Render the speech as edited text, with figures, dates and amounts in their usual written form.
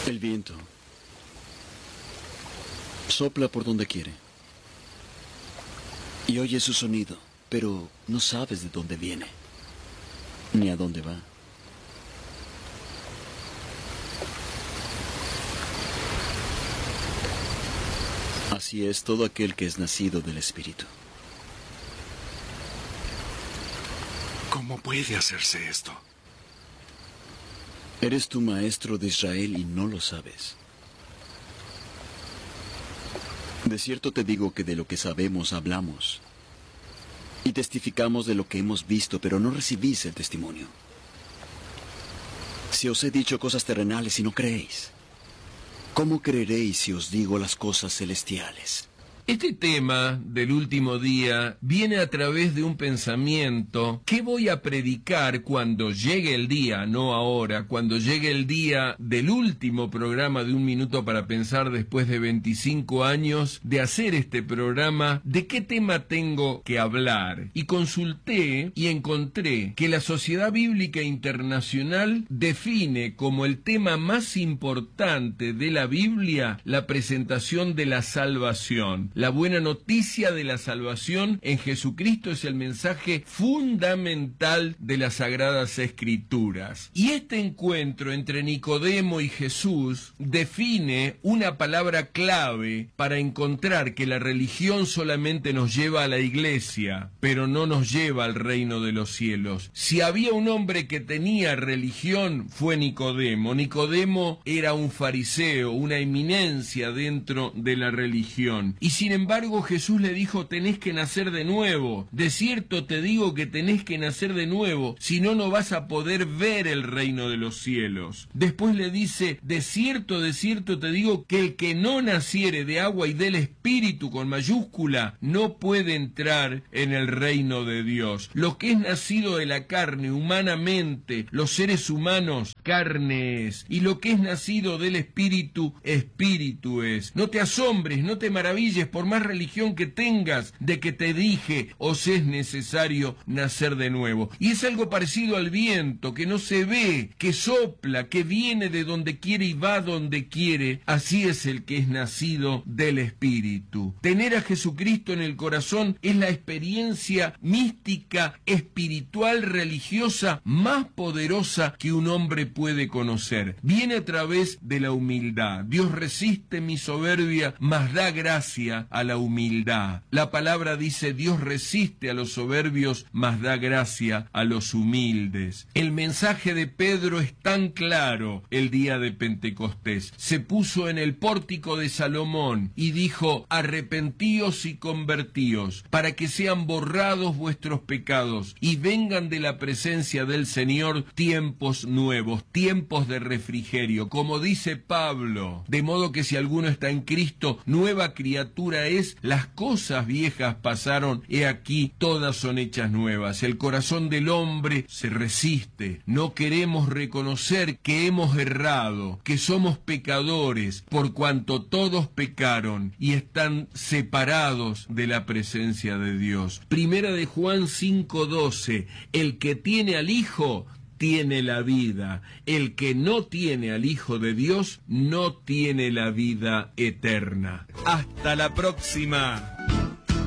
El viento sopla por donde quiere y oyes su sonido, pero no sabes de dónde viene ni a dónde va. Así es todo aquel que es nacido del Espíritu. ¿Cómo puede hacerse esto? Eres tu maestro de Israel y no lo sabes. De cierto te digo que de lo que sabemos hablamos y testificamos de lo que hemos visto, pero no recibís el testimonio. Si os he dicho cosas terrenales y no creéis, ¿cómo creeréis si os digo las cosas celestiales? Este tema del último día viene a través de un pensamiento. ¿Qué voy a predicar cuando llegue el día? No ahora, cuando llegue el día del último programa de Un Minuto para Pensar después de 25 años de hacer este programa. ¿De qué tema tengo que hablar? Y consulté y encontré que la Sociedad Bíblica Internacional define como el tema más importante de la Biblia la presentación de la salvación. La buena noticia de la salvación en Jesucristo es el mensaje fundamental de las Sagradas Escrituras. Y este encuentro entre Nicodemo y Jesús define una palabra clave para encontrar que la religión solamente nos lleva a la iglesia, pero no nos lleva al reino de los cielos. Si había un hombre que tenía religión, fue Nicodemo. Nicodemo era un fariseo, una eminencia dentro de la religión. Y sin embargo Jesús le dijo: tenés que nacer de nuevo. De cierto te digo que tenés que nacer de nuevo, si no, no vas a poder ver el reino de los cielos. Después le dice: de cierto te digo que el que no naciere de agua y del Espíritu con mayúscula no puede entrar en el reino de Dios. Lo que es nacido de la carne, humanamente, los seres humanos, carne es, y lo que es nacido del Espíritu, Espíritu es. No te asombres, no te maravilles, por más religión que tengas, de que te dije: os es necesario nacer de nuevo. Y es algo parecido al viento, que no se ve, que sopla, que viene de donde quiere y va donde quiere. Así es el que es nacido del Espíritu. Tener a Jesucristo en el corazón es la experiencia mística, espiritual, religiosa más poderosa que un hombre puede conocer. Viene a través de la humildad. Dios resiste mi soberbia, mas da gracia a la humildad. La palabra dice: Dios resiste a los soberbios, mas da gracia a los humildes. El mensaje de Pedro es tan claro el día de Pentecostés. Se puso en el pórtico de Salomón y dijo: arrepentíos y convertíos, para que sean borrados vuestros pecados y vengan de la presencia del Señor tiempos nuevos, tiempos de refrigerio, como dice Pablo. De modo que si alguno está en Cristo, nueva criatura es, las cosas viejas pasaron, he aquí todas son hechas nuevas. El corazón del hombre se resiste. No queremos reconocer que hemos errado, que somos pecadores, por cuanto todos pecaron y están separados de la presencia de Dios. Primera de Juan 5:12, el que tiene al Hijo tiene la vida. El que no tiene al Hijo de Dios no tiene la vida eterna. Hasta la próxima.